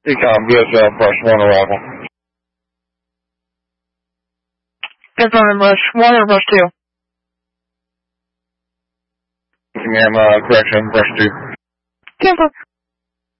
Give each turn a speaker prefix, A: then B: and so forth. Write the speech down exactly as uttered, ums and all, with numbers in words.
A: Ecom, B S L, brush one arrival.
B: Confirm, brush one or brush two?
A: Ma'am, uh, correction, brush two.
B: Confirm.